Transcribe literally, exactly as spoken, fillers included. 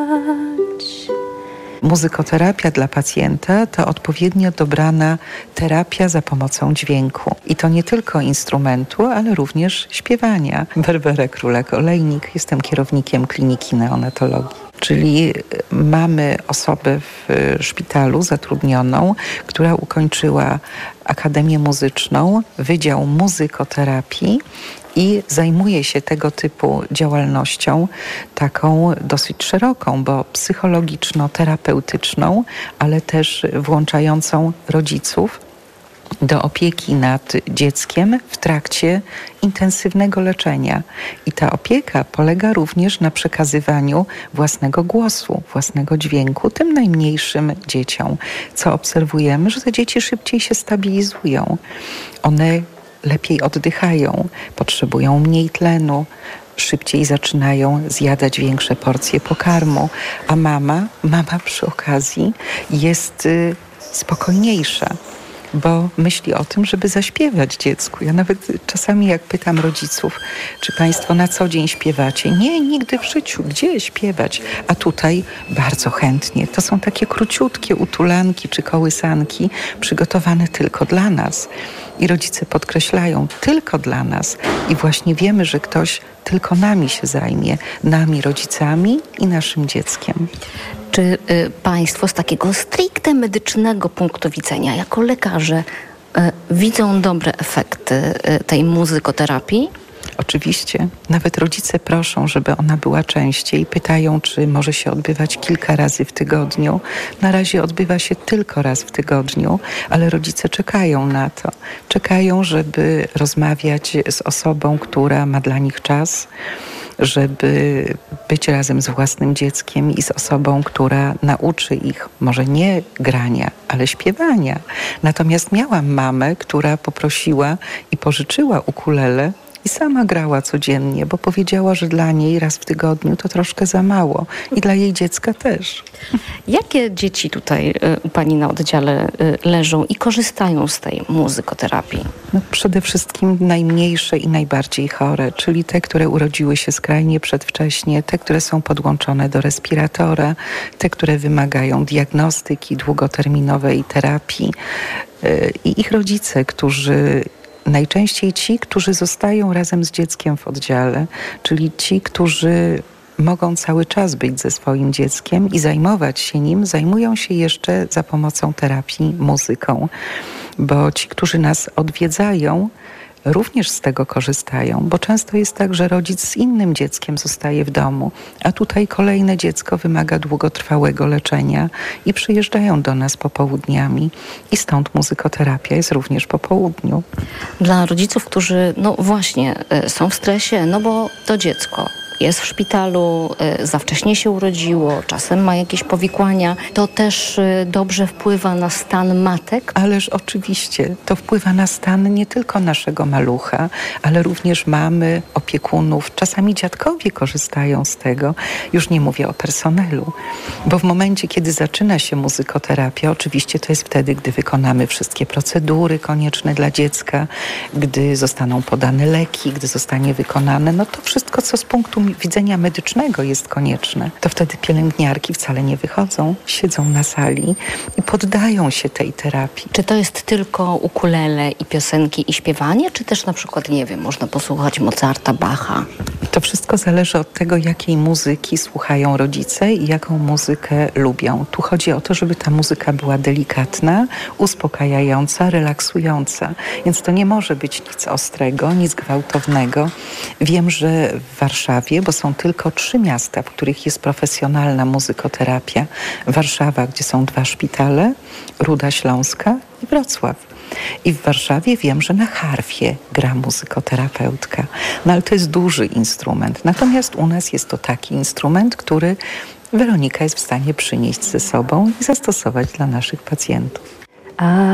Muzykoterapia dla pacjenta to odpowiednio dobrana terapia za pomocą dźwięku. I to nie tylko instrumentu, ale również śpiewania. Barbara Królak-Olejnik, jestem kierownikiem kliniki neonatologii. Czyli mamy osobę w szpitalu zatrudnioną, która ukończyła Akademię Muzyczną, Wydział Muzykoterapii i zajmuje się tego typu działalnością taką dosyć szeroką, bo psychologiczno-terapeutyczną, ale też włączającą rodziców do opieki nad dzieckiem w trakcie intensywnego leczenia. I ta opieka polega również na przekazywaniu własnego głosu, własnego dźwięku tym najmniejszym dzieciom. Co obserwujemy, że te dzieci szybciej się stabilizują. One lepiej oddychają, potrzebują mniej tlenu, szybciej zaczynają zjadać większe porcje pokarmu, a mama, mama przy okazji jest y, spokojniejsza, bo myśli o tym, żeby zaśpiewać dziecku. Ja nawet czasami jak pytam rodziców, czy państwo na co dzień śpiewacie? Nie, nigdy w życiu. Gdzie śpiewać? A tutaj bardzo chętnie. To są takie króciutkie utulanki czy kołysanki przygotowane tylko dla nas. I rodzice podkreślają, tylko dla nas. I właśnie wiemy, że ktoś tylko nami się zajmie. Nami, rodzicami i naszym dzieckiem. Czy y, państwo z takiego stricte medycznego punktu widzenia, jako lekarze, y, widzą dobre efekty y, tej muzykoterapii? Oczywiście. Nawet rodzice proszą, żeby ona była częściej. Pytają, czy może się odbywać kilka razy w tygodniu. Na razie odbywa się tylko raz w tygodniu, ale rodzice czekają na to. Czekają, żeby rozmawiać z osobą, która ma dla nich czas, żeby być razem z własnym dzieckiem i z osobą, która nauczy ich może nie grania, ale śpiewania. Natomiast miałam mamę, która poprosiła i pożyczyła ukulele i sama grała codziennie, bo powiedziała, że dla niej raz w tygodniu to troszkę za mało i dla jej dziecka też. Jakie dzieci tutaj u pani na oddziale leżą i korzystają z tej muzykoterapii? No, przede wszystkim najmniejsze i najbardziej chore, czyli te, które urodziły się skrajnie przedwcześnie, te, które są podłączone do respiratora, te, które wymagają diagnostyki, długoterminowej terapii i ich rodzice, którzy najczęściej ci, którzy zostają razem z dzieckiem w oddziale, czyli ci, którzy mogą cały czas być ze swoim dzieckiem i zajmować się nim, zajmują się jeszcze za pomocą terapii muzyką. Bo ci, którzy nas odwiedzają, również z tego korzystają, bo często jest tak, że rodzic z innym dzieckiem zostaje w domu, a tutaj kolejne dziecko wymaga długotrwałego leczenia i przyjeżdżają do nas popołudniami i stąd muzykoterapia jest również po południu. Dla rodziców, którzy no właśnie są w stresie, no bo to dziecko jest w szpitalu, za wcześnie się urodziło, czasem ma jakieś powikłania. To też dobrze wpływa na stan matek? Ależ oczywiście. To wpływa na stan nie tylko naszego malucha, ale również mamy, opiekunów. Czasami dziadkowie korzystają z tego. Już nie mówię o personelu. Bo w momencie, kiedy zaczyna się muzykoterapia, oczywiście to jest wtedy, gdy wykonamy wszystkie procedury konieczne dla dziecka, gdy zostaną podane leki, gdy zostanie wykonane, no to wszystko, co z punktu widzenia medycznego jest konieczne, to wtedy pielęgniarki wcale nie wychodzą, siedzą na sali i poddają się tej terapii. Czy to jest tylko ukulele i piosenki i śpiewanie, czy też na przykład, nie wiem, można posłuchać Mozarta, Bacha? To wszystko zależy od tego, jakiej muzyki słuchają rodzice i jaką muzykę lubią. Tu chodzi o to, żeby ta muzyka była delikatna, uspokajająca, relaksująca. Więc to nie może być nic ostrego, nic gwałtownego. Wiem, że w Warszawie, bo są tylko trzy miasta, w których jest profesjonalna muzykoterapia. Warszawa, gdzie są dwa szpitale, Ruda Śląska i Wrocław. I w Warszawie wiem, że na harfie gra muzykoterapeutka. No ale to jest duży instrument. Natomiast u nas jest to taki instrument, który Weronika jest w stanie przynieść ze sobą i zastosować dla naszych pacjentów. A